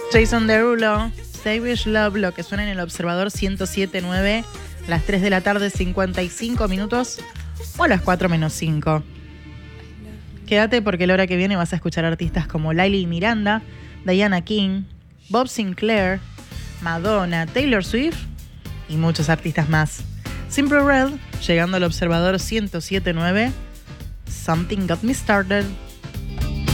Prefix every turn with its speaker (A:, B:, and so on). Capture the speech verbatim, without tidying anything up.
A: Jason Derulo, Savage Love, lo que suena en el Observador ciento siete punto nueve, a las tres de la tarde, cincuenta y cinco minutos, o a las cuatro menos cinco. Quédate porque la hora que viene vas a escuchar artistas como Lailey Miranda, Diana King, Bob Sinclair, Madonna, Taylor Swift y muchos artistas más. Simple Red, llegando al Observador ciento siete punto nueve, Something Got Me Started.